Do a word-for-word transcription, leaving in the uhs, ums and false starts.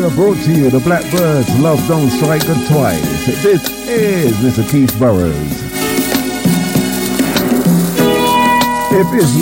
brought to you the Blackbirds, Love Don't Strike Good Twice. This is Mister Keith Burrows. If it's